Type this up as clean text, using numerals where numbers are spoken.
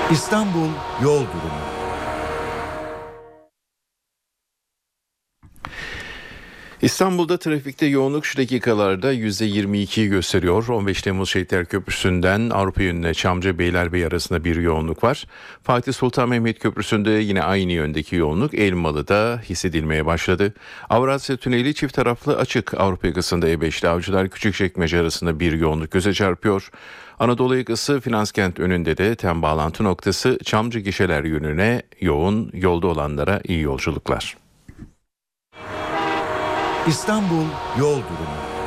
İstanbul yol durumu. İstanbul'da trafikte yoğunluk şu dakikalarda %22'yi gösteriyor. 15 Temmuz Şehitler Köprüsü'nden Avrupa yönüne Çamlıca Beylerbeyi arasında bir yoğunluk var. Fatih Sultan Mehmet Köprüsü'nde yine aynı yöndeki yoğunluk Elmalı'da hissedilmeye başladı. Avrasya Tüneli çift taraflı açık. Avrupa yakasında E5'li Avcılar Küçükçekmece arasında bir yoğunluk göze çarpıyor. Anadolu yakası Finanskent önünde de tem bağlantı noktası Çamlıca gişeler yönüne yoğun, yolda olanlara iyi yolculuklar. İstanbul yol durumu.